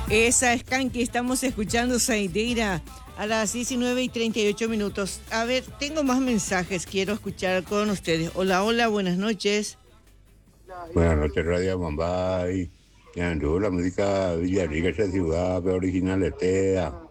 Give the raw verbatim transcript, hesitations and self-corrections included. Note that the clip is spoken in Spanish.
Esa es Kanki, estamos escuchando Saideira a las diecinueve y treinta y ocho minutos. A ver, tengo más mensajes, quiero escuchar con ustedes. Hola, hola, buenas noches. Buenas noches, Radio Mambay. Ya anduvo la música Villarrica, esa ciudad original etea.